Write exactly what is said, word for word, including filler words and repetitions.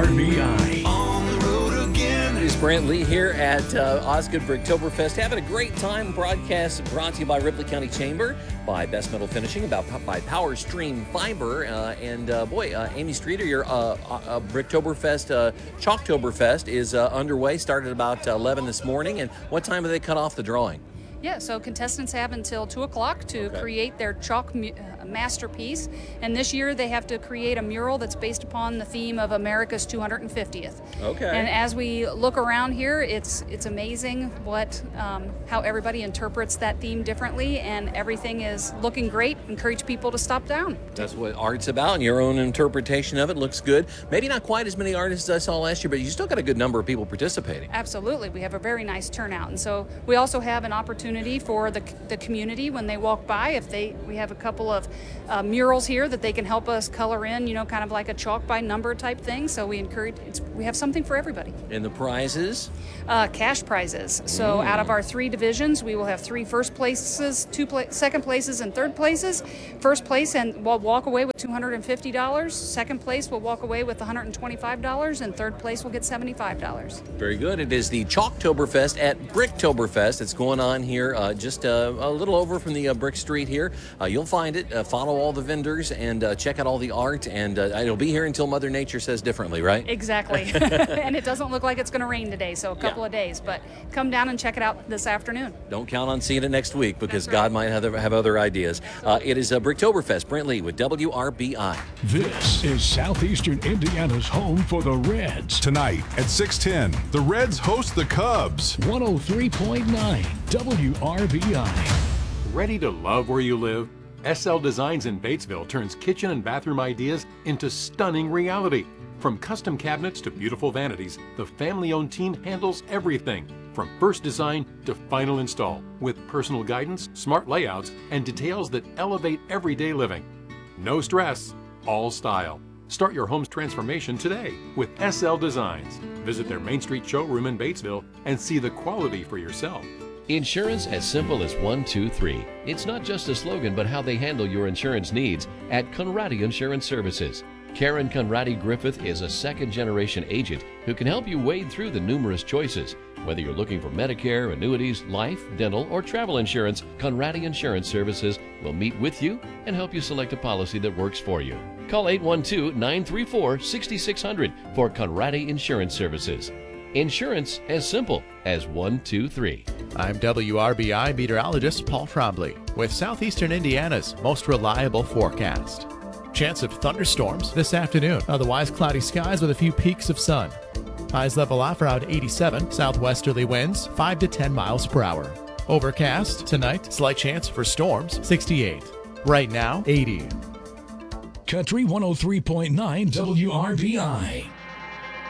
B I. On the road again. It's Brent Lee here at uh, Osgood Bricktoberfest, having a great time. Broadcast brought to you by Ripley County Chamber, by Best Metal Finishing, about by Power Stream Fiber, uh, and uh, boy, uh, Amy Streeter, your uh, uh, Bricktoberfest, uh, Chalktoberfest is uh, underway. Started about eleven this morning, and what time do they cut off the drawing? Yeah, so contestants have until two o'clock to Okay. create their chalk mu- uh, masterpiece. And this year they have to create a mural that's based upon the theme of America's two hundred fiftieth. Okay. And as we look around here, it's it's amazing what um, how everybody interprets that theme differently, and everything is looking great. Encourage people to stop down. That's what art's about, and your own interpretation of it looks good. Maybe not quite as many artists as I saw last year, but you still got a good number of people participating. Absolutely. We have a very nice turnout. And so we also have an opportunity for the, the community when they walk by. If they, we have a couple of uh, murals here that they can help us color in, you know, kind of like a chalk by number type thing. So we encourage, it's, we have something for everybody. And the prizes? Uh, cash prizes. So out of our three divisions, we will have three first places, two pla- second places, and third places. First place and will walk away with two hundred fifty dollars. Second place will walk away with one hundred twenty-five dollars, and third place will get seventy-five dollars. Very good. It is the Chalktoberfest at Bricktoberfest. It's going on here uh, just uh, a little over from the uh, Brick Street here. Uh, you'll find it. Uh, follow all the vendors and uh, check out all the art. And uh, it'll be here until Mother Nature says differently, right? Exactly. And it doesn't look like it's going to rain today, so a couple Yeah. of days. But come down and check it out this afternoon. Don't count on seeing it next week because That's right. God might have, have other ideas. Uh, it is uh, Bricktoberfest. Brent Lee with W R B I. This is Southeastern Indiana's home for the Reds. Tonight at six ten, the Reds host the Cubs. one oh three point nine W R B I. Ready to love where you live? S L Designs in Batesville turns kitchen and bathroom ideas into stunning reality. From custom cabinets to beautiful vanities, the family-owned team handles everything, from first design to final install, with personal guidance, smart layouts, and details that elevate everyday living. No stress, all style. Start your home's transformation today with S L Designs. Visit their Main Street showroom in Batesville and see the quality for yourself. Insurance as simple as one, two, three. It's not just a slogan, but how they handle your insurance needs at Conradi Insurance Services. Karen Conradi Griffith is a second-generation agent who can help you wade through the numerous choices. Whether you're looking for Medicare, annuities, life, dental, or travel insurance, Conradi Insurance Services will meet with you and help you select a policy that works for you. Call eight one two, nine three four, six six zero zero for Conradi Insurance Services. Insurance as simple as one, two, three. I'm W R B I meteorologist Paul Trombley with Southeastern Indiana's most reliable forecast. Chance of thunderstorms this afternoon. Otherwise, cloudy skies with a few peaks of sun. Highs level off around eighty-seven. Southwesterly winds five to ten miles per hour. Overcast tonight. Slight chance for storms. sixty-eight. Right now, eighty. Country one oh three point nine W R B I.